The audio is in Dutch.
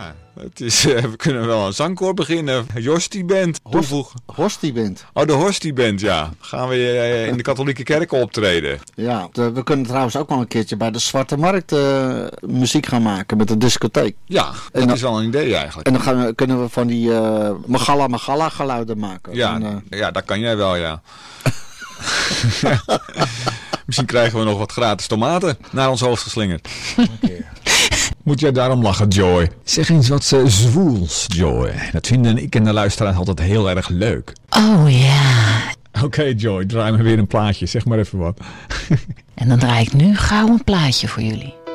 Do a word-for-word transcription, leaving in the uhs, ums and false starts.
Ja, het is, uh, we kunnen wel een zangkoor beginnen. Jostie Band toevoegen. Hostie Band. Oh, de Hostie Band, ja. Gaan we uh, in de katholieke kerk optreden. Ja, de, we kunnen trouwens ook wel een keertje bij de Zwarte Markt uh, muziek gaan maken met de discotheek. Ja, dat en dan, is wel een idee eigenlijk. En dan gaan we, kunnen we van die uh, Magalla Magalla geluiden maken. Ja, en, uh, ja, dat kan jij wel, ja. Misschien krijgen we nog wat gratis tomaten naar ons hoofd geslingerd. Okay. Moet jij daarom lachen, Joy? Zeg eens wat uh, zwoels, Joy. Dat vinden ik en de luisteraars altijd heel erg leuk. Oh ja. Oké, okay, Joy, draai me weer een plaatje. Zeg maar even wat. En dan draai ik nu gauw een plaatje voor jullie.